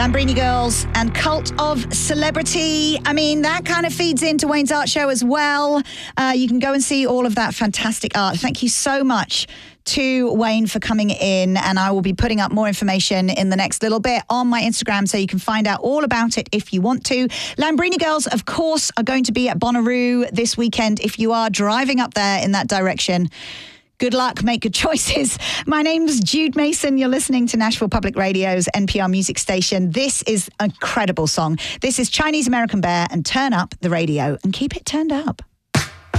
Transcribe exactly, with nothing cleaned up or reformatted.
Lambrini Girls and Cult of Celebrity. I mean, that kind of feeds into Wayne's art show as well. Uh, you can go and see all of that fantastic art. Thank you so much to Wayne for coming in, and I will be putting up more information in the next little bit on my Instagram, so you can find out all about it if you want to. Lambrini Girls, of course, are going to be at Bonnaroo this weekend. If you are driving up there in that direction, good luck, make good choices. My name's Jude Mason. You're listening to Nashville Public Radio's N P R music station. This is an incredible song. This is Chinese American Bear and Turn Up the Radio and Keep It Turned Up.